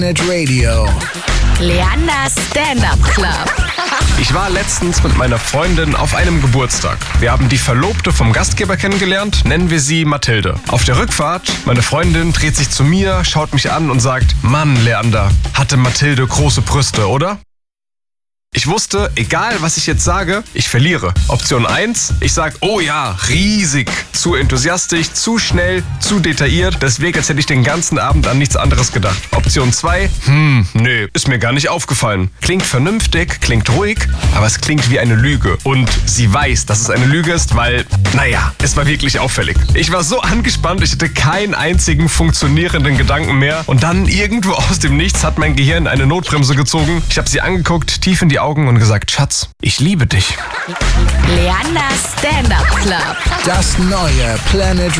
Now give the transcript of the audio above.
Planet Radio. Leanders Stand-Up Club. Ich war letztens mit meiner Freundin auf einem Geburtstag. Wir haben die Verlobte vom Gastgeber kennengelernt, nennen wir sie Mathilde. Auf der Rückfahrt, meine Freundin dreht sich zu mir, schaut mich an und sagt: Mann, Leander, hatte Mathilde große Brüste, oder? Ich wusste, egal was ich jetzt sage, ich verliere. Option 1, ich sag: oh ja, riesig. Zu enthusiastisch, zu schnell, zu detailliert. Deswegen, als hätte ich den ganzen Abend an nichts anderes gedacht. Option 2, nee, ist mir gar nicht aufgefallen. Klingt vernünftig, klingt ruhig, aber es klingt wie eine Lüge. Und sie weiß, dass es eine Lüge ist, weil, es war wirklich auffällig. Ich war so angespannt, ich hatte keinen einzigen funktionierenden Gedanken mehr. Und dann irgendwo aus dem Nichts hat mein Gehirn eine Notbremse gezogen. Ich habe sie angeguckt, tief in die Augen und gesagt: Schatz, ich liebe dich. Leanders Stand-Up Club. Das neue Planet